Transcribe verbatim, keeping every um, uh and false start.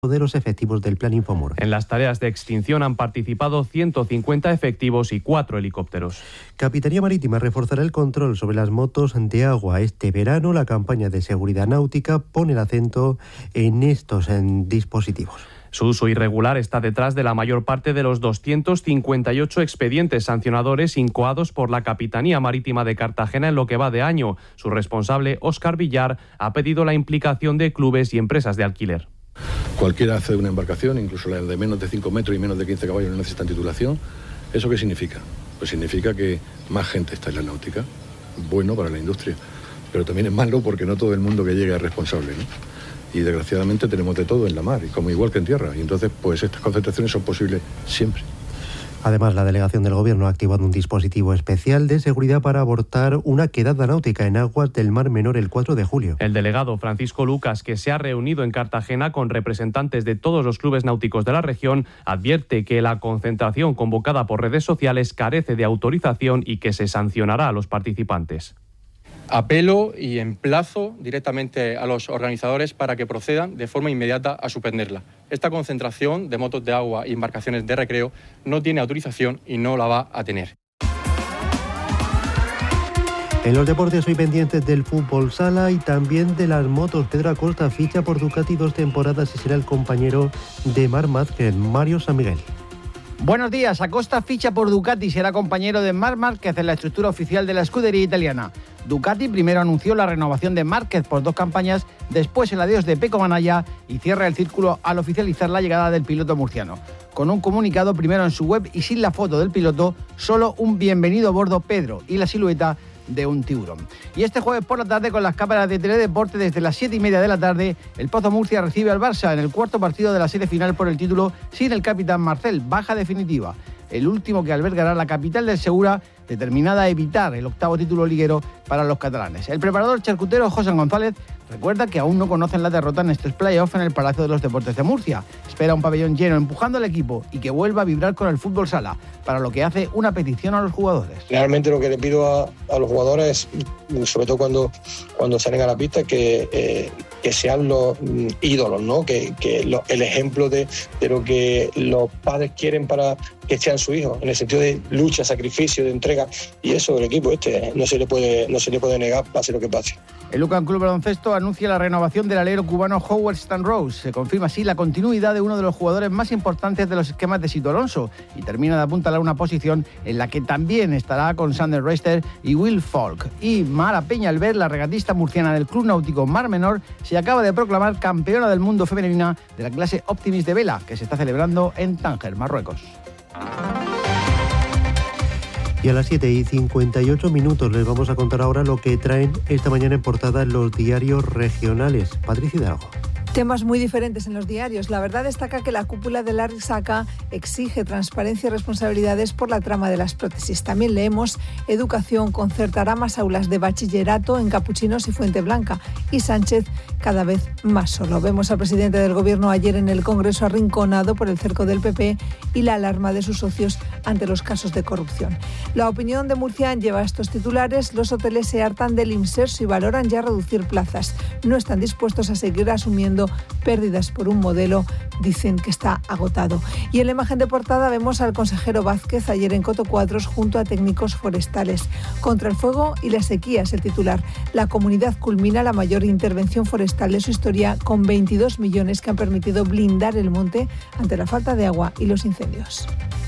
de los efectivos del Plan Infomur. En las tareas de extinción han participado ciento cincuenta efectivos y cuatro helicópteros. Capitanía Marítima reforzará el control sobre las motos de agua. Este verano la campaña de seguridad náutica pone el acento en estos en dispositivos. Su uso irregular está detrás de la mayor parte de los doscientos cincuenta y ocho expedientes sancionadores incoados por la Capitanía Marítima de Cartagena en lo que va de año. Su responsable, Óscar Villar, ha pedido la implicación de clubes y empresas de alquiler. Cualquiera hace una embarcación, incluso la de menos de cinco metros y menos de quince caballos, no necesitan titulación. ¿Eso qué significa? Pues significa que más gente está en la náutica. Bueno para la industria, pero también es malo porque no todo el mundo que llega es responsable, ¿no? Y desgraciadamente tenemos de todo en la mar, y como igual que en tierra. Y entonces, pues estas concentraciones son posibles siempre. Además, la delegación del Gobierno ha activado un dispositivo especial de seguridad para abortar una quedada náutica en aguas del Mar Menor el cuatro de julio. El delegado Francisco Lucas, que se ha reunido en Cartagena con representantes de todos los clubes náuticos de la región, advierte que la concentración convocada por redes sociales carece de autorización y que se sancionará a los participantes. Apelo y emplazo directamente a los organizadores para que procedan de forma inmediata a suspenderla. Esta concentración de motos de agua y embarcaciones de recreo no tiene autorización y no la va a tener. En los deportes hoy pendientes del fútbol sala y también de las motos. Pedro Acosta ficha por Ducati dos temporadas y será el compañero de Marc Márquez, Mario San Miguel. Buenos días. Acosta ficha por Ducati y será compañero de Marc Márquez en la estructura oficial de la escudería italiana. Ducati primero anunció la renovación de Márquez por dos campañas, después el adiós de Pecco Bagnaia y cierra el círculo al oficializar la llegada del piloto murciano. Con un comunicado primero en su web y sin la foto del piloto, solo un bienvenido a bordo Pedro y la silueta de un tiburón. Y este jueves por la tarde, con las cámaras de Teledeporte, desde las siete y media de la tarde, el Pozo Murcia recibe al Barça en el cuarto partido de la serie final por el título sin el capitán Marcel, baja definitiva. El último que albergará la capital del Segura, determinada a evitar el octavo título liguero para los catalanes. El preparador charcutero José González recuerda que aún no conocen la derrota en estos playoffs en el Palacio de los Deportes de Murcia. Espera un pabellón lleno empujando al equipo y que vuelva a vibrar con el fútbol sala, para lo que hace una petición a los jugadores. Realmente lo que le pido a, a los jugadores, sobre todo cuando, cuando salen a la pista, que, eh, que sean los mm, ídolos, ¿no? Que, que lo, el ejemplo de, de lo que los padres quieren para que sean sus hijos, en el sentido de lucha, sacrificio, de entrega, y eso el equipo este no se le puede, no se le puede negar, pase lo que pase. El Lucan Club Baloncesto anuncia la renovación del alero cubano Howard Stanrose. Se confirma así la continuidad de uno de los jugadores más importantes de los esquemas de Sito Alonso y termina de apuntalar una posición en la que también estará con Sander Reister y Will Falk. Y Mara Peñalver, la regatista murciana del Club Náutico Mar Menor, se acaba de proclamar campeona del mundo femenina de la clase Optimist de vela, que se está celebrando en Tánger, Marruecos. Y a las siete y cincuenta y ocho minutos les vamos a contar ahora lo que traen esta mañana en portada los diarios regionales. Patricia Hidalgo. Temas muy diferentes en los diarios. La verdad destaca que la cúpula de la Risaca exige transparencia y responsabilidades por la trama de las prótesis. También leemos: Educación concertará más aulas de bachillerato en Capuchinos y Fuente Blanca. Y Sánchez cada vez más solo. Vemos al presidente del Gobierno ayer en el Congreso arrinconado por el cerco del P P y la alarma de sus socios ante los casos de corrupción. La Opinión de Murcia lleva estos titulares: los hoteles se hartan del inserso y valoran ya reducir plazas. No están dispuestos a seguir asumiendo pérdidas por un modelo, dicen que está agotado. Y en la imagen de portada vemos al consejero Vázquez ayer en Coto Cuadros junto a técnicos forestales. Contra el fuego y la sequía es el titular. La comunidad culmina la mayor intervención forestal de su historia con veintidós millones que han permitido blindar el monte ante la falta de agua y los incendios.